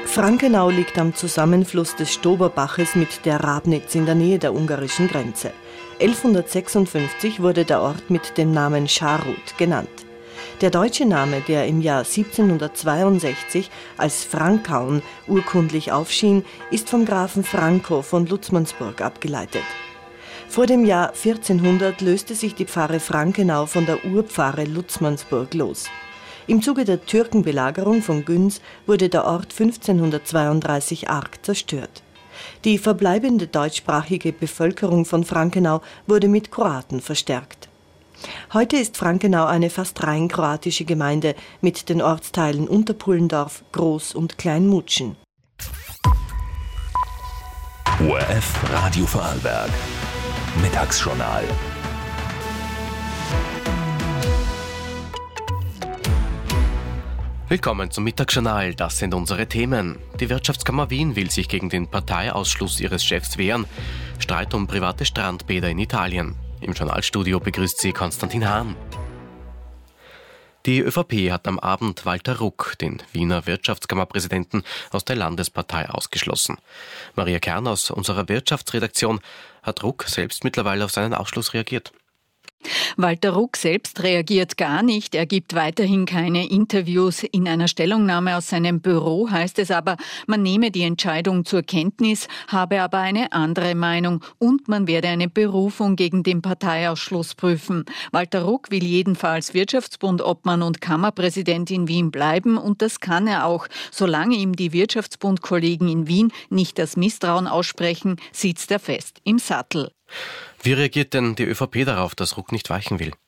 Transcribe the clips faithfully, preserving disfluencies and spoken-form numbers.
Frankenau liegt am Zusammenfluss des Stoberbaches mit der Rabnitz in der Nähe der ungarischen Grenze. elfhundertsechsundfünfzig wurde der Ort mit dem Namen Scharut genannt. Der deutsche Name, der im Jahr siebzehnhundertzweiundsechzig als Frankaun urkundlich aufschien, ist vom Grafen Franco von Lutzmannsburg abgeleitet. Vor dem Jahr vierzehnhundert löste sich die Pfarre Frankenau von der Urpfarre Lutzmannsburg los. Im Zuge der Türkenbelagerung von Güns wurde der Ort fünfzehnhundertzweiunddreißig arg zerstört. Die verbleibende deutschsprachige Bevölkerung von Frankenau wurde mit Kroaten verstärkt. Heute ist Frankenau eine fast rein kroatische Gemeinde mit den Ortsteilen Unterpullendorf, Groß- und Kleinmutschen. O R F Radio Vorarlberg. Mittagsjournal. Willkommen zum Mittagsjournal. Das sind unsere Themen. Die Wirtschaftskammer Wien will sich gegen den Parteiausschluss ihres Chefs wehren. Streit um private Strandbäder in Italien. Im Journalstudio begrüßt sie Konstantin Hahn. Die ÖVP hat am Abend Walter Ruck, den Wiener Wirtschaftskammerpräsidenten, aus der Landespartei ausgeschlossen. Maria Kern aus unserer Wirtschaftsredaktion hat Ruck selbst mittlerweile auf seinen Ausschluss reagiert. Walter Ruck selbst reagiert gar nicht. Er gibt weiterhin keine Interviews. In einer Stellungnahme aus seinem Büro heißt es aber, man nehme die Entscheidung zur Kenntnis, habe aber eine andere Meinung und man werde eine Berufung gegen den Parteiausschluss prüfen. Walter Ruck will jedenfalls Wirtschaftsbund-Obmann und Kammerpräsident in Wien bleiben und das kann er auch. Solange ihm die Wirtschaftsbund-Kollegen in Wien nicht das Misstrauen aussprechen, sitzt er fest im Sattel. Wie reagiert denn die ÖVP darauf, dass Ruck nicht weichen will?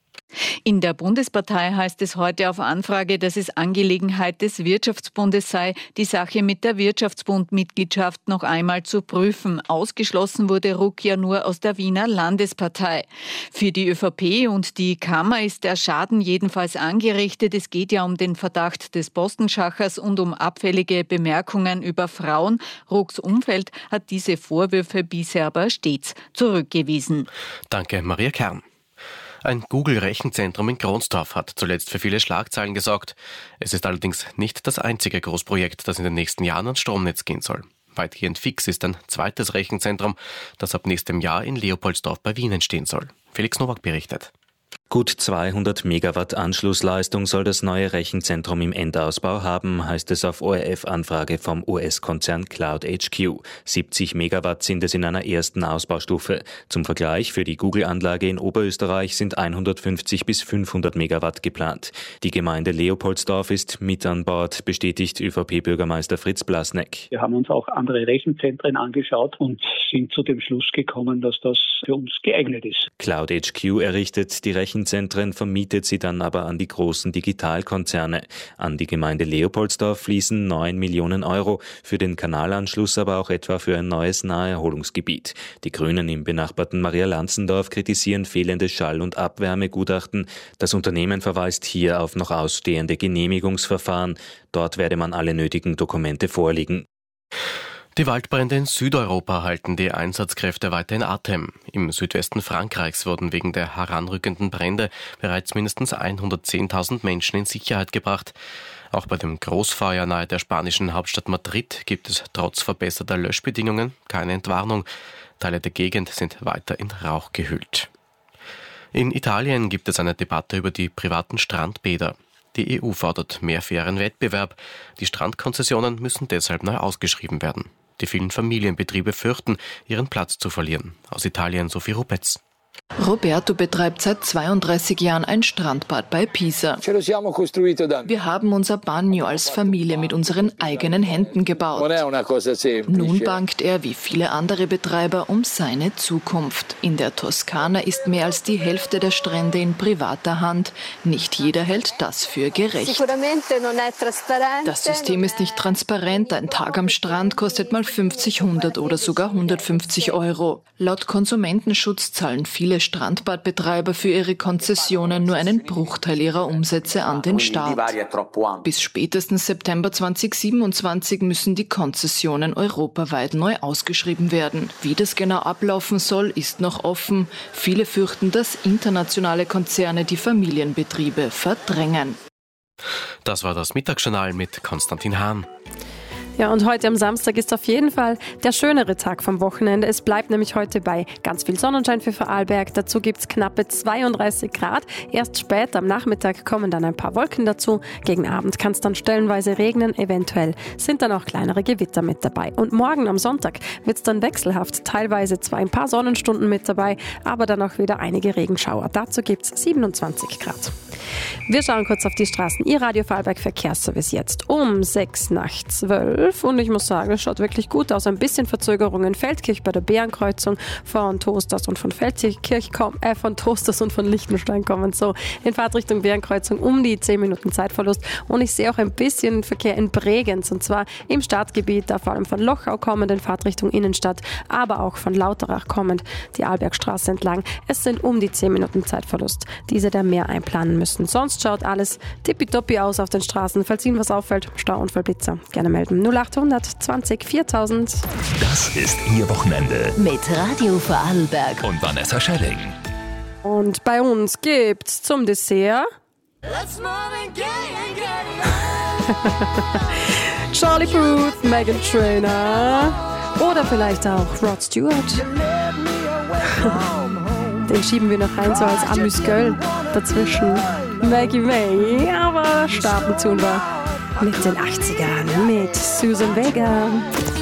In der Bundespartei heißt es heute auf Anfrage, dass es Angelegenheit des Wirtschaftsbundes sei, die Sache mit der Wirtschaftsbund-Mitgliedschaft noch einmal zu prüfen. Ausgeschlossen wurde Ruck ja nur aus der Wiener Landespartei. Für die ÖVP und die Kammer ist der Schaden jedenfalls angerichtet. Es geht ja um den Verdacht des Postenschachers und um abfällige Bemerkungen über Frauen. Rucks Umfeld hat diese Vorwürfe bisher aber stets zurückgewiesen. Danke, Maria Kern. Ein Google-Rechenzentrum in Kronsdorf hat zuletzt für viele Schlagzeilen gesorgt. Es ist allerdings nicht das einzige Großprojekt, das in den nächsten Jahren ans Stromnetz gehen soll. Weitgehend fix ist ein zweites Rechenzentrum, das ab nächstem Jahr in Leopoldsdorf bei Wien entstehen soll. Felix Nowak berichtet. Gut zweihundert Megawatt Anschlussleistung soll das neue Rechenzentrum im Endausbau haben, heißt es auf O R F-Anfrage vom U S-Konzern Cloud H Q. siebzig Megawatt sind es in einer ersten Ausbaustufe. Zum Vergleich, für die Google-Anlage in Oberösterreich sind hundertfünfzig bis fünfhundert Megawatt geplant. Die Gemeinde Leopoldsdorf ist mit an Bord, bestätigt ÖVP-Bürgermeister Fritz Blasneck. Wir haben uns auch andere Rechenzentren angeschaut und sind zu dem Schluss gekommen, dass das für uns geeignet ist. Cloud H Q errichtet die Rechenzentren, vermietet sie dann aber an die großen Digitalkonzerne. An die Gemeinde Leopoldsdorf fließen neun Millionen Euro, für den Kanalanschluss aber auch etwa für ein neues Naherholungsgebiet. Die Grünen im benachbarten Maria-Lanzendorf kritisieren fehlende Schall- und Abwärmegutachten. Das Unternehmen verweist hier auf noch ausstehende Genehmigungsverfahren. Dort werde man alle nötigen Dokumente vorlegen. Die Waldbrände in Südeuropa halten die Einsatzkräfte weiter in Atem. Im Südwesten Frankreichs wurden wegen der heranrückenden Brände bereits mindestens hundertzehntausend Menschen in Sicherheit gebracht. Auch bei dem Großfeuer nahe der spanischen Hauptstadt Madrid gibt es trotz verbesserter Löschbedingungen keine Entwarnung. Teile der Gegend sind weiter in Rauch gehüllt. In Italien gibt es eine Debatte über die privaten Strandbäder. Die E U fordert mehr fairen Wettbewerb. Die Strandkonzessionen müssen deshalb neu ausgeschrieben werden. Die vielen Familienbetriebe fürchten, ihren Platz zu verlieren. Aus Italien Sophie Rupetz. Roberto betreibt seit zweiunddreißig Jahren ein Strandbad bei Pisa. Wir haben unser Bagno als Familie mit unseren eigenen Händen gebaut. Nun bangt er, wie viele andere Betreiber, um seine Zukunft. In der Toskana ist mehr als die Hälfte der Strände in privater Hand. Nicht jeder hält das für gerecht. Das System ist nicht transparent. Ein Tag am Strand kostet mal fünfzig, hundert oder sogar hundertfünfzig Euro. Laut Konsumentenschutz zahlen viele Strandbadbetreiber für ihre Konzessionen nur einen Bruchteil ihrer Umsätze an den Staat. Bis spätestens September zweitausendsiebenundzwanzig müssen die Konzessionen europaweit neu ausgeschrieben werden. Wie das genau ablaufen soll, ist noch offen. Viele fürchten, dass internationale Konzerne die Familienbetriebe verdrängen. Das war das Mittagsjournal mit Konstantin Hahn. Ja, und heute am Samstag ist auf jeden Fall der schönere Tag vom Wochenende. Es bleibt nämlich heute bei ganz viel Sonnenschein für Vorarlberg. Dazu gibt es knappe zweiunddreißig Grad. Erst später am Nachmittag kommen dann ein paar Wolken dazu. Gegen Abend kann es dann stellenweise regnen. Eventuell sind dann auch kleinere Gewitter mit dabei. Und morgen am Sonntag wird es dann wechselhaft. Teilweise zwar ein paar Sonnenstunden mit dabei, aber dann auch wieder einige Regenschauer. Dazu gibt es siebenundzwanzig Grad. Wir schauen kurz auf die Straßen. Ihr Radio Vorarlberg Verkehrsservice jetzt um sechs nach zwölf. Und ich muss sagen, es schaut wirklich gut aus. Ein bisschen Verzögerung in Feldkirch bei der Bärenkreuzung von Toasters und von Feldkirch kommen, äh, von Toasters und von Liechtenstein kommen so in Fahrtrichtung Bärenkreuzung um die zehn Minuten Zeitverlust. Und ich sehe auch ein bisschen Verkehr in Bregenz, und zwar im Stadtgebiet, da vor allem von Lochau kommend in Fahrtrichtung Innenstadt, aber auch von Lauterach kommend die Arlbergstraße entlang. Es sind um die zehn Minuten Zeitverlust, diese der mehr einplanen müssen. Sonst schaut alles tippitoppi aus auf den Straßen. Falls Ihnen was auffällt, Stauunfall, Blitzer, gerne melden. null achthundert zwanzig viertausend. Das ist Ihr Wochenende. Mit Radio Vorarlberg. Und Vanessa Schelling. Und bei uns gibt's zum Dessert Charlie Puth, Meghan Trainor oder vielleicht auch Rod Stewart. Den schieben wir noch rein, so als Amüsgöl dazwischen. Maggie May, aber starten tun wir mit den achtzigern mit Susan Vega.